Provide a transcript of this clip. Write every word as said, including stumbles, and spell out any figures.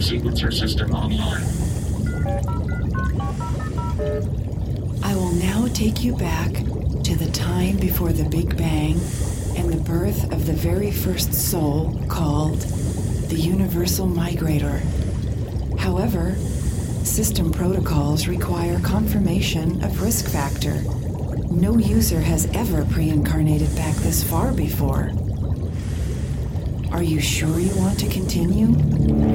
sequencer system online. I will now take you back to the time before the Big Bang and the birth of the very first soul called the Universal Migrator. However, system protocols require confirmation of risk factor. No user has ever pre-incarnated back this far before. Are you sure you want to continue?